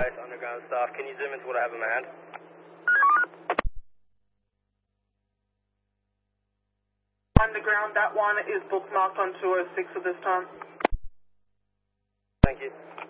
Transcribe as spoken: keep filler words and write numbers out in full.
Underground staff, can you zoom into what I have in my hand? Underground, that one is bookmarked on two oh six at this time. Thank you.